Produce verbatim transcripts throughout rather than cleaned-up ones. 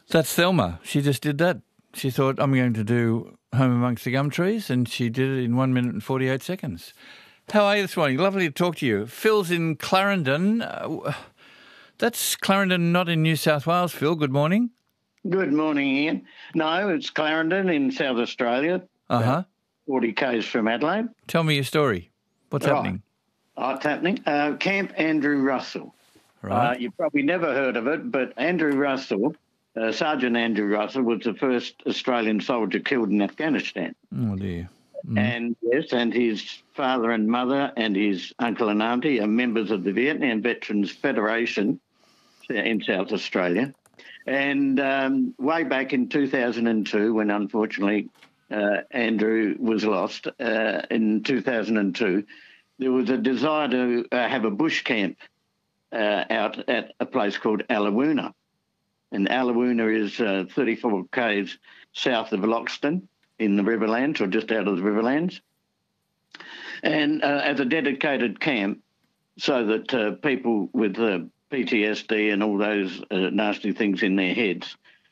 That's Thelma. She just did that. She thought, I'm going to do Home Amongst the Gum Trees, and she did it in one minute and forty-eight seconds. How are you this morning? Lovely to talk to you. Phil's in Clarendon. Uh, that's Clarendon, not in New South Wales, Phil. Good morning. Good morning, Ian. No, it's Clarendon in South Australia. Uh-huh. forty kays from Adelaide. Tell me your story. What's right. happening? What's happening? Uh, Camp Andrew Russell. Right. Uh, you've probably never heard of it, but Andrew Russell, uh, Sergeant Andrew Russell, was the first Australian soldier killed in Afghanistan. Oh, dear. Mm. And, yes, and his father and mother and his uncle and auntie are members of the Vietnam Veterans Federation in South Australia. And um, way back in two thousand two, when unfortunately uh, Andrew was lost uh, in two thousand two, there was a desire to uh, have a bush camp uh, out at a place called Allawoona. And Allawoona is uh, thirty-four kays south of Loxton in the Riverlands, or just out of the Riverlands. And uh, as a dedicated camp so that uh, people with uh, P T S D and all those uh, nasty things in their heads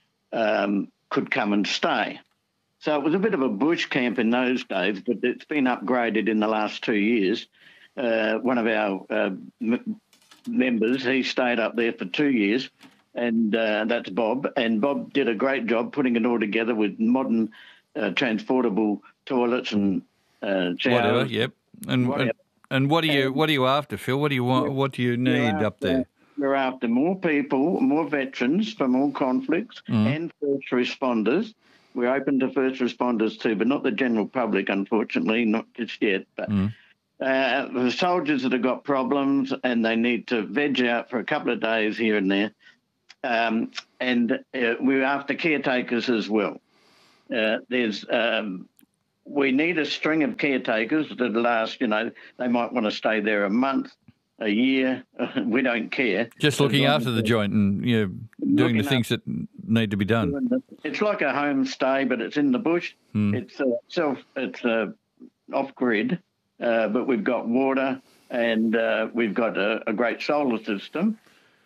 um, could come and stay. So it was a bit of a bush camp in those days, but it's been upgraded in the last two years. Uh, one of our uh, m- members, he stayed up there for two years, and uh, that's Bob. And Bob did a great job putting it all together with modern uh, transportable toilets and uh, showers. Whatever, yep. And, Whatever. and and what are you what are you after, Phil? What do you want? What do you need after, up there? We're after more people, more veterans from all conflicts, Mm. and first responders. We're open to first responders too, but not the general public, unfortunately, not just yet. But Mm. uh, the soldiers that have got problems and they need to veg out for a couple of days here and there. Um, and uh, we're after caretakers as well. Uh, there's um, we need a string of caretakers that last, you know, they might want to stay there a month, a year. We don't care. Just looking after the joint and, you know, doing the Looking things that need to be done. It's like a homestay, but it's in the bush. Hmm. It's uh, self. It's uh, off grid, uh, but we've got water and uh, we've got a, a great solar system.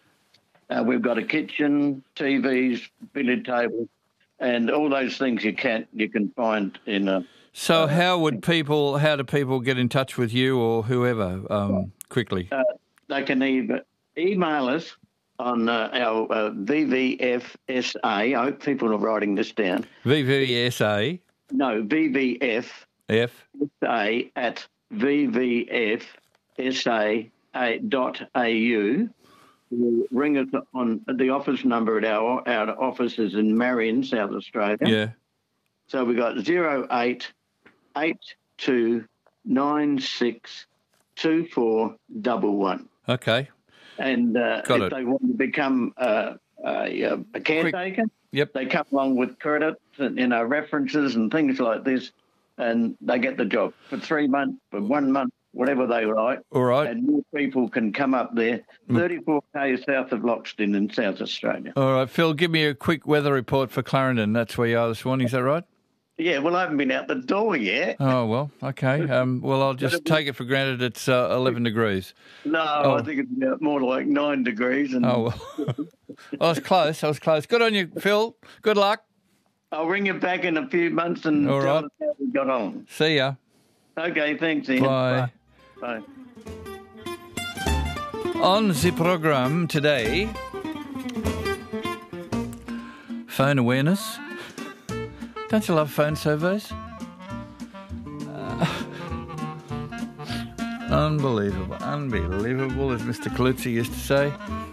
Uh, we've got a kitchen, T Vs, billiard table, and all those things you can you can find in a. So how would people? How do people get in touch with you or whoever um, quickly? Uh, they can either email us on uh, our uh, V V F S A. I hope people are writing this down. V V S A No, V V F F A at V V F S A dot A U. Will ring us on the office number at our our offices in Marion, South Australia. Yeah. So we got zero eight eight two nine six two four double one. Okay. And uh, Got if it. they want to become uh, a, a caretaker, Yep. they come along with credits and, you know, references and things like this, and they get the job for three months, for one month, whatever they like. All right. And more people can come up there, thirty-four kays south of Loxton in South Australia. All right, Phil, give me a quick weather report for Clarendon. That's where you are this morning, is that right? Yeah, well, I haven't been out the door yet. Oh, well, okay. Um, well, I'll just take it for granted it's uh, eleven degrees. No, Oh. I think it's about more like nine degrees. And Oh, well. I was close. I was close. Good on you, Phil. Good luck. I'll ring you back in a few months and All tell right. us how we got on. See ya. Okay, thanks, Ian. Bye. Bye. Bye. On the program today, phone awareness. Don't you love phone surveys? Uh, unbelievable, unbelievable, as Mister Colucci used to say.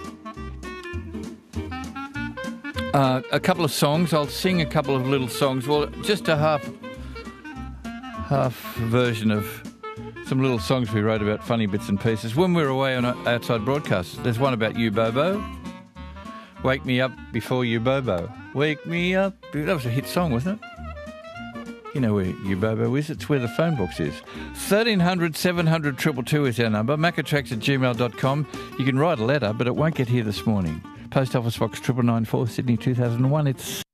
Uh, a couple of songs. I'll sing a couple of little songs. Well, just a half, half version of some little songs we wrote about funny bits and pieces when we were away on outside broadcasts. There's one about you, Bobo. Wake me up before you, Bobo. Wake me up. That was a hit song, wasn't it? You know where you, Bobo is. It's where the phone box is. thirteen hundred, seven hundred, two two two is our number. macatrax at gmail dot com. You can write a letter, but it won't get here this morning. Post Office Box triple nine four, Sydney two thousand one. It's